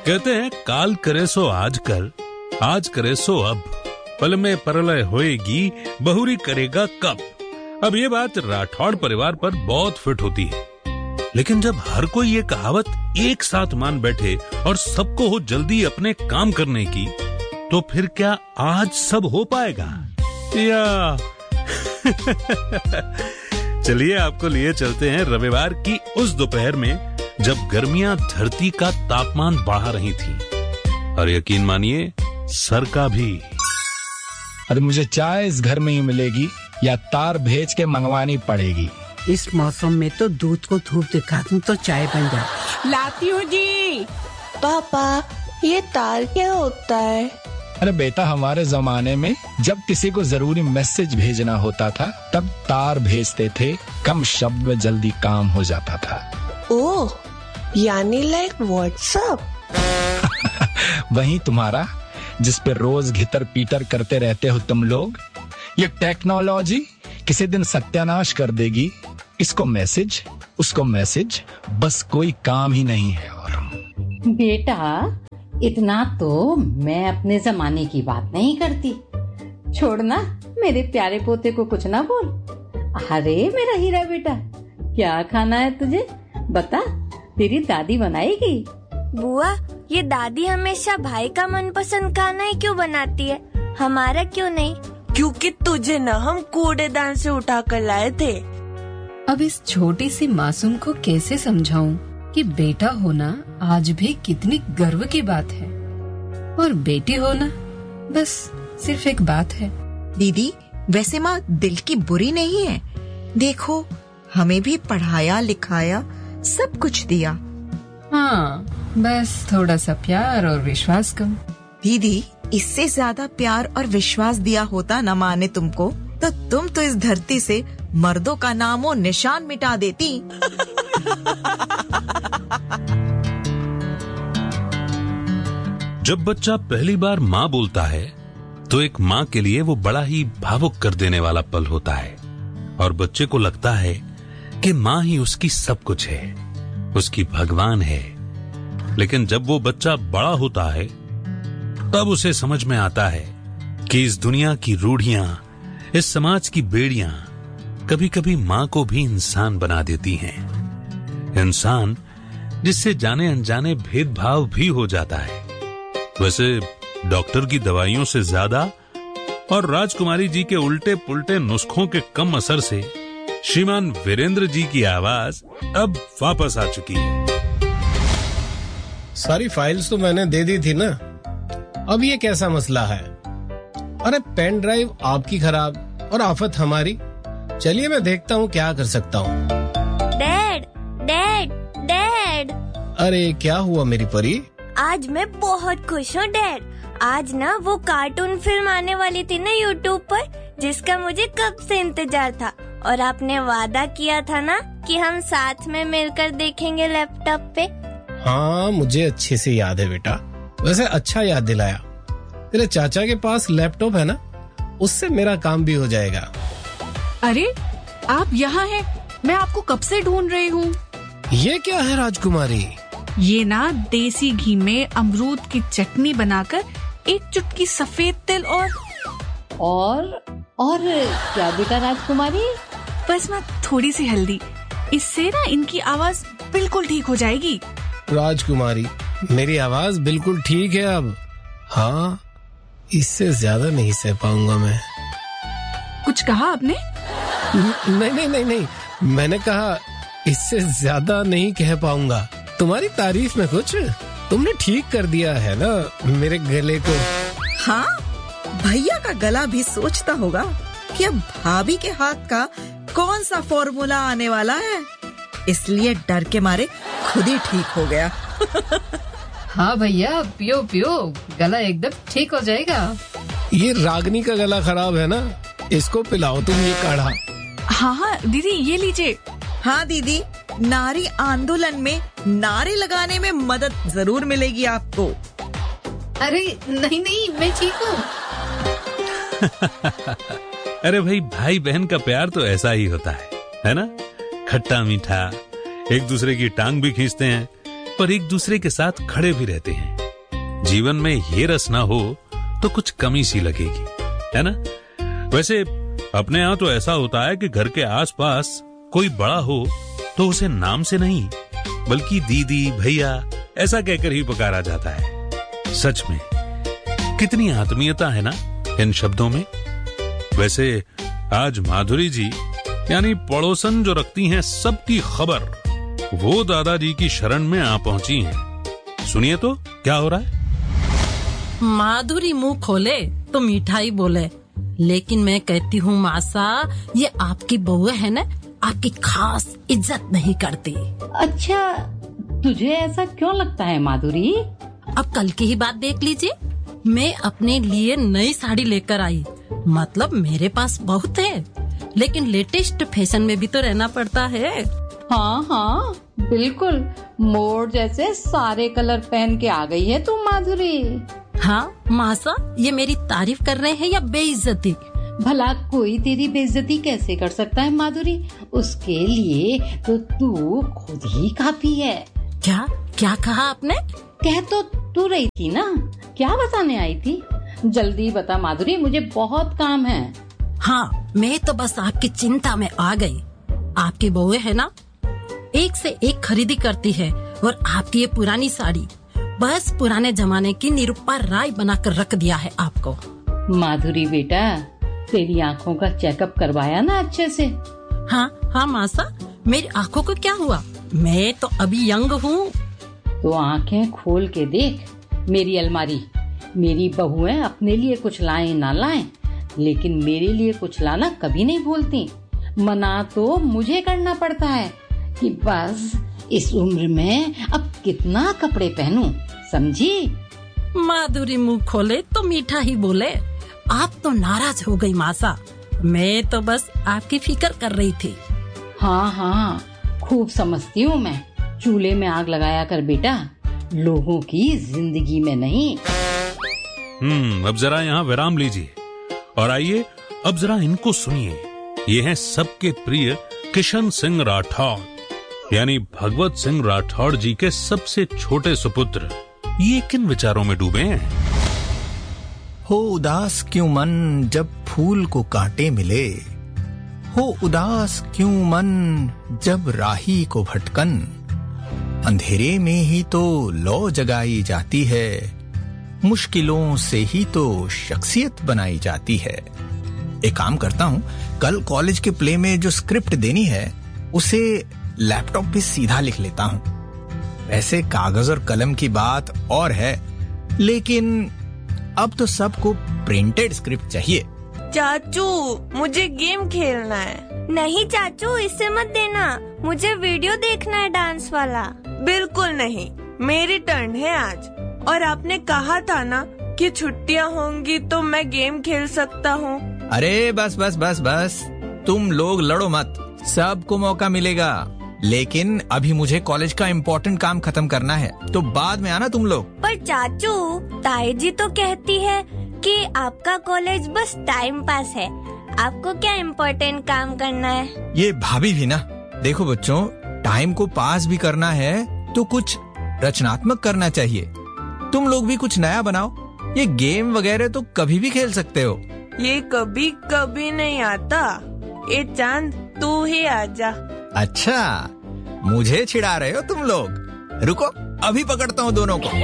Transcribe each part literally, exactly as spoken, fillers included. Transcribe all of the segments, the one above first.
कहते हैं काल करे सो आज कर, आज करे सो अब, पल में परलय होएगी, बहुरी करेगा कब। अब ये बात राठौड़ परिवार पर बहुत फिट होती है, लेकिन जब हर कोई ये कहावत एक साथ मान बैठे और सबको हो जल्दी अपने काम करने की, तो फिर क्या आज सब हो पाएगा या चलिए आपको लिए चलते हैं रविवार की उस दोपहर में जब गर्मियां धरती का तापमान बढ़ा रही थी, और यकीन मानिए सर का भी। अरे मुझे चाय इस घर में ही मिलेगी या तार भेज के मंगवानी पड़ेगी? इस मौसम में तो दूध को धूप दिखा दूं तो चाय बन जाए। लाती हूँ जी। पापा ये तार क्या होता है? अरे बेटा, हमारे जमाने में जब किसी को जरूरी मैसेज भेजना होता था तब तार भेजते थे, कम शब्द में जल्दी काम हो जाता था। ओह, यानी लाइक व्हाट्सएप। वही तुम्हारा, जिस पे रोज घितर पीटर करते रहते हो तुम लोग। ये टेक्नोलॉजी किसी दिन सत्यानाश कर देगी। इसको मैसेज, उसको मैसेज, बस कोई काम ही नहीं है। और बेटा, इतना तो मैं अपने जमाने की बात नहीं करती। छोड़ना, मेरे प्यारे पोते को कुछ ना बोल। अरे मेरा हीरा बेटा, क्या खाना है तुझे बता, तेरी दादी बनाएगी। बुआ, ये दादी हमेशा भाई का मनपसंद खाना ही क्यों बनाती है, हमारा क्यों नहीं? क्योंकि तुझे न हम कूड़ेदान से उठा कर लाए थे। अब इस छोटी सी मासूम को कैसे समझाऊं कि बेटा होना आज भी कितनी गर्व की बात है, और बेटी होना बस सिर्फ एक बात है। दीदी, वैसे माँ दिल की बुरी नहीं है। देखो, हमें भी पढ़ाया लिखाया, सब कुछ दिया। हाँ, बस थोड़ा सा प्यार और विश्वास कम। दीदी, इससे ज्यादा प्यार और विश्वास दिया होता न माँ ने तुमको, तो तुम तो इस धरती से मर्दों का नामो निशान मिटा देती। जब बच्चा पहली बार माँ बोलता है तो एक माँ के लिए वो बड़ा ही भावुक कर देने वाला पल होता है, और बच्चे को लगता है कि माँ ही उसकी सब कुछ है, उसकी भगवान है। लेकिन जब वो बच्चा बड़ा होता है तब उसे समझ में आता है कि इस दुनिया की रूढ़ियां, इस समाज की बेड़ियां कभी कभी माँ को भी इंसान बना देती हैं। इंसान जिससे जाने अनजाने भेदभाव भी हो जाता है। वैसे डॉक्टर की दवाइयों से ज्यादा और राजकुमारी जी के उल्टे पुल्टे नुस्खों के कम असर से श्रीमान वीरेंद्र जी की आवाज अब वापस आ चुकी है। सारी फाइल्स तो मैंने दे दी थी ना, अब ये कैसा मसला है? अरे पेन ड्राइव आपकी खराब और आफत हमारी। चलिए मैं देखता हूँ क्या कर सकता हूँ। Dad, dad, dad. अरे क्या हुआ मेरी परी? आज मैं बहुत खुश हूँ डैड। आज ना वो कार्टून फिल्म आने वाली थी ना यूट्यूब पर, जिसका मुझे कब से इंतजार था, और आपने वादा किया था ना कि हम साथ में मिलकर देखेंगे लैपटॉप पे। हाँ, मुझे अच्छे से याद है बेटा। वैसे अच्छा याद दिलाया। तेरे चाचा के पास लैपटॉप है ना, उससे मेरा काम भी हो जाएगा। अरे आप यहाँ हैं, मैं आपको कब से ढूंढ रही हूँ। ये क्या है राजकुमारी? ये ना देसी घी में अमरूद की चटनी बनाकर एक चुटकी सफेद तिल और और और क्या बेटा राजकुमारी? बस ना थोड़ी सी हल्दी, इससे ना इनकी आवाज बिल्कुल ठीक हो जाएगी। राजकुमारी, मेरी आवाज बिल्कुल ठीक है अब। हाँ, इससे ज्यादा नहीं सह पाऊंगा मैं। कुछ कहा आपने? नहीं नहीं नहीं नहीं, मैंने कहा इससे ज्यादा नहीं कह पाऊंगा। तुम्हारी तारीफ में कुछ तुमने ठीक कर दिया है ना मेरे गले को। हाँ, भैया का गला भी सोचता होगा कि अब भाभी के हाथ का कौन सा फॉर्मूला आने वाला है, इसलिए डर के मारे खुद ही ठीक हो गया। हाँ भैया, पियो पियो, गला एकदम ठीक हो जाएगा। ये रागनी का गला खराब है ना, इसको पिलाओ तुम ये काढ़ा। हाँ हाँ दीदी, ये लीजिए। हाँ दीदी, नारी आंदोलन में नारे लगाने में मदद जरूर मिलेगी आपको। अरे नहीं नहीं, मैं ठीक हूँ। अरे भाई, भाई बहन का प्यार तो ऐसा ही होता है, है ना? खट्टा मीठा, एक दूसरे की टांग भी खींचते हैं, पर एक दूसरे के साथ खड़े भी रहते हैं। जीवन में ये रस ना हो तो कुछ कमी सी लगेगी, है ना? वैसे अपने यहाँ तो ऐसा होता है कि घर के आसपास कोई बड़ा हो तो उसे नाम से नहीं बल्कि दीदी, भैया ऐसा कहकर ही पुकारा जाता है। सच में कितनी आत्मीयता है ना इन शब्दों में। वैसे आज माधुरी जी यानी पड़ोसन जो रखती हैं सबकी खबर, वो दादाजी की शरण में आ पहुंची हैं। सुनिए तो क्या हो रहा है। माधुरी मुंह खोले तो मिठाई बोले, लेकिन मैं कहती हूँ मासा, ये आपकी बहू है ना, आपकी खास इज्जत नहीं करती। अच्छा, तुझे ऐसा क्यों लगता है माधुरी? अब कल की ही बात देख लीजिए, मैं अपने लिए नई साड़ी लेकर आई। मतलब मेरे पास बहुत है, लेकिन लेटेस्ट फैशन में भी तो रहना पड़ता है। हाँ हाँ बिल्कुल, मोर जैसे सारे कलर पहन के आ गई है तू माधुरी। हाँ मासा, ये मेरी तारीफ कर रहे हैं या बेइज्जती? भला कोई तेरी बेइज्जती कैसे कर सकता है माधुरी? उसके लिए तो तू खुद ही काफी है। क्या क्या कहा आपने? कह तो तू रही थी ना, क्या बताने आई थी? जल्दी बता माधुरी, मुझे बहुत काम है। हाँ, मैं तो बस आपकी चिंता में आ गई। आपकी बहू है ना, एक से एक खरीदी करती है, और आपकी ये पुरानी साड़ी बस पुराने जमाने की निरूपा राय बनाकर रख दिया है आपको। माधुरी बेटा, तेरी आँखों का चेकअप करवाया ना अच्छे से? हाँ हाँ मासा, मेरी आँखों को क्या हुआ? मैं तो अभी यंग हूँ। तो आँखें खोल के देख मेरी अलमारी। मेरी बहुएं अपने लिए कुछ लाएं ना लाएं, लेकिन मेरे लिए कुछ लाना कभी नहीं भूलती। मना तो मुझे करना पड़ता है कि बस इस उम्र में अब कितना कपड़े पहनूं, समझी? माधुरी मुंह खोले तो मीठा ही बोले। आप तो नाराज हो गई मासा, मैं तो बस आपकी फिक्र कर रही थी। हाँ हाँ खूब समझती हूँ मैं। चूल्हे में आग लगाया कर बेटा, लोगों की जिंदगी में नहीं। हम्म अब जरा यहाँ विराम लीजिए और आइए अब जरा इनको सुनिए। ये हैं सबके प्रिय किशन सिंह राठौड़, यानी भगवत सिंह राठौड़ जी के सबसे छोटे सुपुत्र। ये किन विचारों में डूबे हैं? हो उदास क्यों मन जब फूल को कांटे मिले, हो उदास क्यों मन जब राही को भटकन, अंधेरे में ही तो लौ जगाई जाती है, मुश्किलों से ही तो शख्सियत बनाई जाती है। एक काम करता हूँ, कल कॉलेज के प्ले में जो स्क्रिप्ट देनी है उसे लैपटॉप पे सीधा लिख लेता हूँ। वैसे कागज और कलम की बात और है, लेकिन अब तो सबको प्रिंटेड स्क्रिप्ट चाहिए। चाचू, मुझे गेम खेलना है। नहीं चाचू, इससे मत देना, मुझे वीडियो देखना है डांस वाला। बिल्कुल नहीं, मेरी टर्न है आज। और आपने कहा था ना कि छुट्टियां होंगी तो मैं गेम खेल सकता हूँ। अरे बस बस बस बस, तुम लोग लड़ो मत, सबको मौका मिलेगा। लेकिन अभी मुझे कॉलेज का इम्पोर्टेंट काम खत्म करना है, तो बाद में आना तुम लोग। पर चाचू, ताई जी तो कहती है कि आपका कॉलेज बस टाइम पास है, आपको क्या इम्पोर्टेंट काम करना है? ये भाभी भी ना, देखो बच्चों, टाइम को पास भी करना है तो कुछ रचनात्मक करना चाहिए। तुम लोग भी कुछ नया बनाओ। ये गेम वगैरह तो कभी भी खेल सकते हो। ये कभी कभी नहीं आता। ए चांद, तू ही आजा। अच्छा, मुझे छिड़ा रहे हो तुम लोग? रुको, अभी पकड़ता हूँ दोनों को।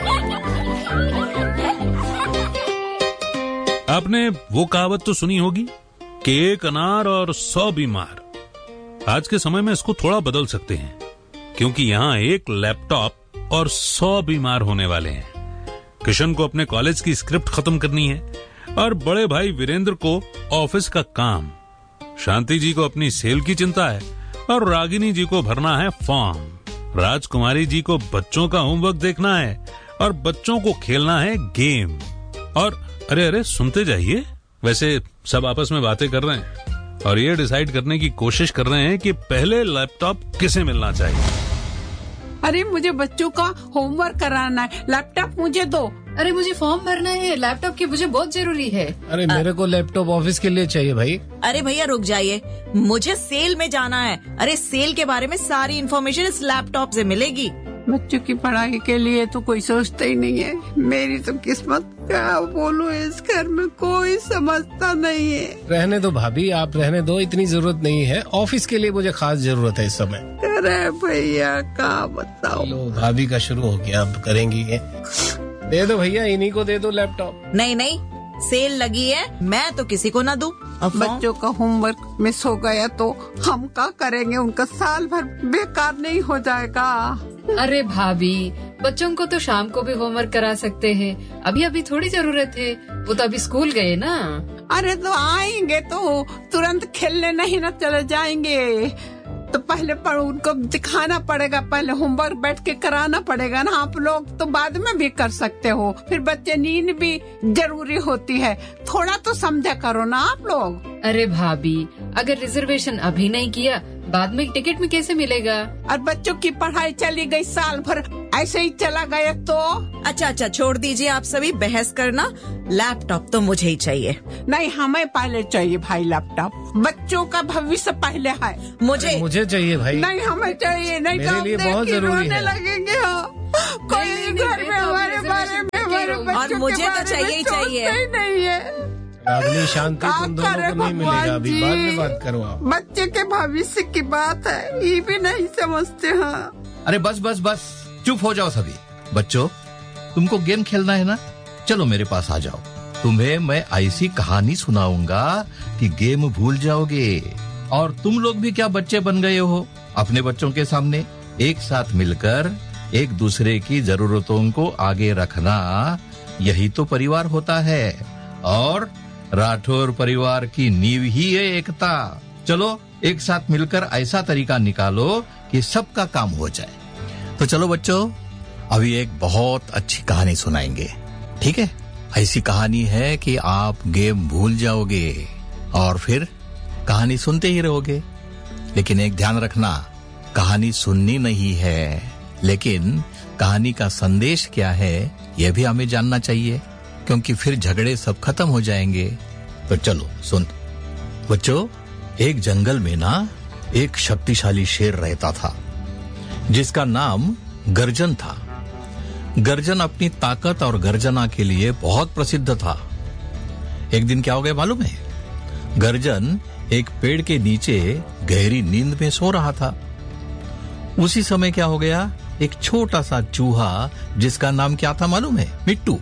आपने वो कहावत तो सुनी होगी कि एक अनार और सौ बीमार। आज के समय में इसको थोड़ा बदल सकते हैं, क्योंकि यहाँ एक लैपटॉप और सौ बीमार होने वाले हैं। किशन को अपने कॉलेज की स्क्रिप्ट खत्म करनी है और बड़े भाई वीरेंद्र को ऑफिस का काम, शांति जी को अपनी सेल की चिंता है और रागिनी जी को भरना है फॉर्म, राजकुमारी जी को बच्चों का होमवर्क देखना है और बच्चों को खेलना है गेम। और अरे अरे सुनते जाइए, वैसे सब आपस में बातें कर रहे हैं और ये डिसाइड करने की कोशिश कर रहे हैं कि पहले लैपटॉप किसे मिलना चाहिए। अरे मुझे बच्चों का होमवर्क कराना है, लैपटॉप मुझे दो। अरे मुझे फॉर्म भरना है, लैपटॉप की मुझे बहुत जरूरी है। अरे मेरे को लैपटॉप ऑफिस के लिए चाहिए भाई। अरे भैया रुक जाइए, मुझे सेल में जाना है। अरे सेल के बारे में सारी इन्फॉर्मेशन इस लैपटॉप से मिलेगी। बच्चों की पढ़ाई के लिए तो कोई सोचता ही नहीं है। मेरी तो किस्मत क्या बोलूं, इस घर में कोई समझता नहीं है। रहने दो भाभी, आप रहने दो, इतनी जरूरत नहीं है। ऑफिस के लिए मुझे खास जरूरत है इस समय। अरे भैया क्या बताओ। लो भाभी का शुरू हो गया, अब करेंगी ये। दे दो भैया, इन्हीं को दे दो लैपटॉप। नहीं नहीं, सेल लगी है, मैं तो किसी को ना दूं। बच्चों का होमवर्क मिस हो गया तो हम क्या करेंगे? उनका साल भर बेकार नहीं हो जाएगा? अरे भाभी, बच्चों को तो शाम को भी होमवर्क करा सकते हैं। अभी अभी थोड़ी जरूरत है, वो तो अभी स्कूल गए ना। अरे तो आएंगे तो तुरंत खेलने नहीं ना चले जाएंगे, तो पहले पर उनको दिखाना पड़ेगा, पहले होमवर्क बैठ के कराना पड़ेगा ना। आप लोग तो बाद में भी कर सकते हो, फिर बच्चे नींद भी जरूरी होती है, थोड़ा तो समझा करो ना आप लोग। अरे भाभी, अगर रिजर्वेशन अभी नहीं किया, बाद में टिकट में कैसे मिलेगा? और बच्चों की पढ़ाई चली गई, साल भर ऐसे ही चला गया तो। अच्छा अच्छा, छोड़ दीजिए आप सभी बहस करना, लैपटॉप तो मुझे ही चाहिए। नहीं, हमें पहले चाहिए भाई लैपटॉप, बच्चों का भविष्य पहले है। मुझे मुझे चाहिए भाई। नहीं, हमें चाहिए, नहीं मेरे लिए बहुत जरूरी है। लगेंगे हो कोई घर में हमारे बारे में, हमारे और मुझे तो चाहिए ही चाहिए। नहीं है रागनी, शांति तुम दोनों को नहीं मिलेगा, अभी बाद में बात करो आप। बच्चे के भविष्य की बात है, ये भी नहीं समझते हैं। अरे बस बस बस, चुप हो जाओ सभी। बच्चों, तुमको गेम खेलना है ना, चलो मेरे पास आ जाओ। तुम्हें मैं ऐसी कहानी सुनाऊंगा कि गेम भूल जाओगे। और तुम लोग भी क्या बच्चे बन गए हो, अपने बच्चों के सामने एक साथ मिलकर एक दूसरे की जरूरतों को आगे रखना, यही तो परिवार होता है। और राठौर परिवार की नींव ही है एकता। चलो एक साथ मिलकर ऐसा तरीका निकालो कि सबका काम हो जाए। तो चलो बच्चों, अभी एक बहुत अच्छी कहानी सुनाएंगे, ठीक है? ऐसी कहानी है कि आप गेम भूल जाओगे और फिर कहानी सुनते ही रहोगे। लेकिन एक ध्यान रखना, कहानी सुननी नहीं है, लेकिन कहानी का संदेश क्या है यह भी हमें जानना चाहिए, क्योंकि फिर झगड़े सब खत्म हो जाएंगे। तो चलो सुन बच्चों, एक जंगल में ना एक शक्तिशाली शेर रहता था, जिसका नाम गर्जन था। गर्जन अपनी ताकत और गर्जना के लिए बहुत प्रसिद्ध था। एक दिन क्या हो गया मालूम है? गर्जन एक पेड़ के नीचे गहरी नींद में सो रहा था। उसी समय क्या हो गया, एक छोटा सा चूहा, जिसका नाम क्या था मालूम है? मिट्टू।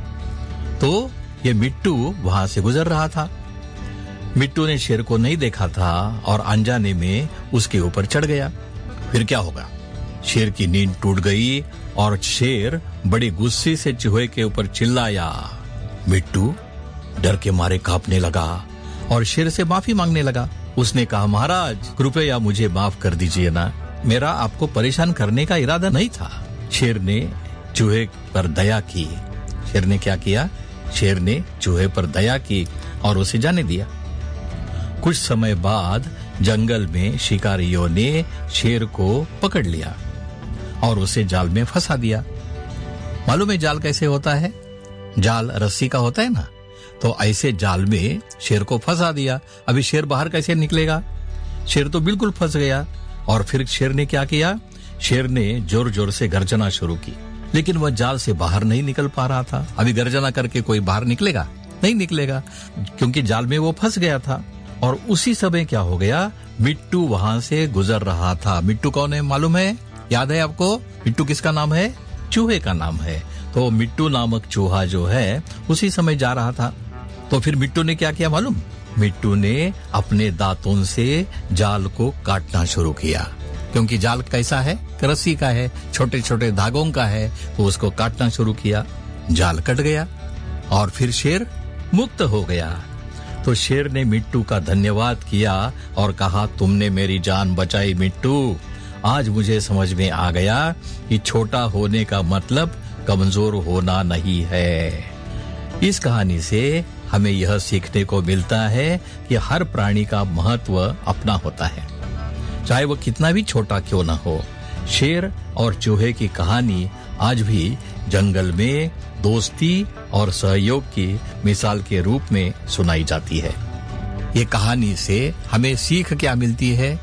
तो ये मिट्टू वहां से गुजर रहा था। मिट्टू ने शेर को नहीं देखा था और अनजाने में उसके ऊपर चढ़ गया। फिर क्या होगा? शेर की नींद टूट गई और शेर बड़ी गुस्से से चूहे के ऊपर चिल्लाया। मिट्टू डर के मारे कांपने लगा और शेर से माफी मांगने लगा। उसने कहा, महाराज कृपया मुझे माफ कर दीजिए ना, मेरा आपको परेशान करने का इरादा नहीं था। शेर ने चूहे पर दया की। शेर ने क्या किया? शेर ने चूहे पर दया की और उसे जाने दिया। कुछ समय बाद जंगल में शिकारियों ने शेर को पकड़ लिया और उसे जाल में फंसा दिया। मालूम है जाल कैसे होता है? जाल रस्सी का होता है ना, तो ऐसे जाल में शेर को फंसा दिया। अभी शेर बाहर कैसे निकलेगा? शेर तो बिल्कुल फंस गया। और फिर शेर ने क्या किया? शेर ने जोर जोर से गर्जना शुरू की, लेकिन वह जाल से बाहर नहीं निकल पा रहा था। अभी गर्जना करके कोई बाहर निकलेगा? नहीं निकलेगा, क्योंकि जाल में वो फंस गया था। और उसी समय क्या हो गया? मिट्टू वहां से गुजर रहा था। मिट्टू कौन है मालूम है? याद है आपको? मिट्टू किसका नाम है? चूहे का नाम है। तो मिट्टू नामक चूहा जो है उसी समय जा रहा था। तो फिर मिट्टू ने क्या किया मालूम? मिट्टू ने अपने दांतों से जाल को काटना शुरू किया, क्योंकि जाल कैसा है? रस्सी का है, छोटे छोटे धागों का है। तो उसको काटना शुरू किया, जाल कट गया और फिर शेर मुक्त हो गया। तो शेर ने मिट्टू का धन्यवाद किया और कहा, तुमने मेरी जान बचाई मिट्टू। आज मुझे समझ में आ गया कि छोटा होने का मतलब कमजोर होना नहीं है। इस कहानी से हमें यह सीखने को मिलता है कि हर प्राणी का महत्व अपना होता है, चाहे वो कितना भी छोटा क्यों न हो। शेर और चूहे की कहानी आज भी जंगल में दोस्ती और सहयोग की मिसाल के रूप में सुनाई जाती है। ये कहानी से हमें सीख क्या मिलती है?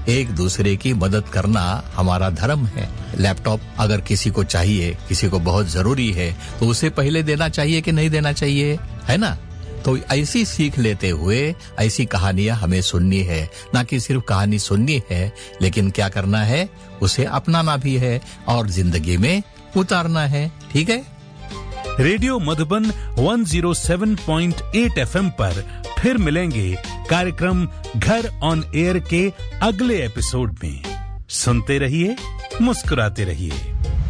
एक दूसरे की मदद करना हमारा धर्म है। लैपटॉप अगर किसी को चाहिए, किसी को बहुत जरूरी है, तो उसे पहले देना चाहिए कि नहीं देना चाहिए, है ना? तो ऐसी सीख लेते हुए ऐसी कहानियां हमें सुननी है, ना कि सिर्फ कहानी सुननी है, लेकिन क्या करना है, उसे अपनाना भी है और जिंदगी में उतारना है। ठीक है? रेडियो मधुबन एक सौ सात पॉइंट आठ एफएम पर फिर मिलेंगे कार्यक्रम घर ऑन एयर के अगले एपिसोड में। सुनते रहिए, मुस्कुराते रहिए।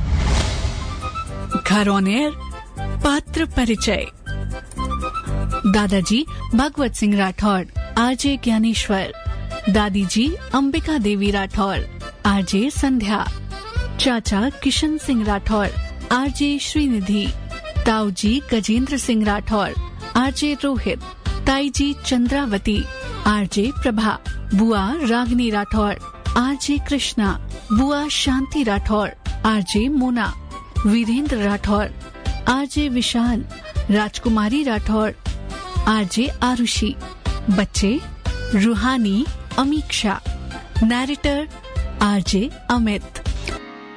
घर ऑन एयर पात्र परिचय। दादाजी भगवत सिंह राठौड़, आरजे ज्ञानेश्वर। दादी जी अंबिका देवी राठौड़, आरजे संध्या। चाचा किशन सिंह राठौड़, आरजे श्रीनिधि। ताऊ जी गजेंद्र सिंह राठौड़, आरजे रोहित। ताई जी चंद्रावती, आरजे प्रभा। बुआ रागनी राठौड़, आरजे कृष्णा। बुआ शांति राठौड़, आरजे मोना। वीरेंद्र राठौड़, आरजे विशाल। राजकुमारी राठौड़, आरजे आरुषि। बच्चे रूहानी, अमीक्षा। Narrator RJ Amit.